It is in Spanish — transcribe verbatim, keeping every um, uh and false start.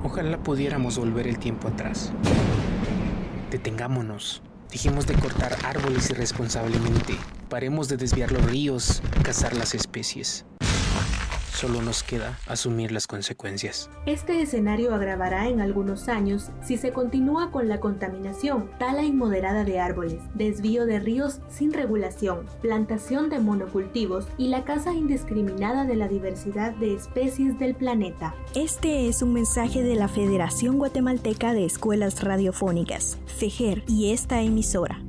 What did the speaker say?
Ojalá pudiéramos volver el tiempo atrás. Detengámonos. Dejemos de cortar árboles irresponsablemente. Paremos de desviar los ríos, cazar las especies. Solo nos queda asumir las consecuencias. Este escenario agravará en algunos años si se continúa con la contaminación, tala inmoderada de árboles, desvío de ríos sin regulación, plantación de monocultivos y la caza indiscriminada de la diversidad de especies del planeta. Este es un mensaje de la Federación Guatemalteca de Escuelas Radiofónicas, FEGER, y esta emisora.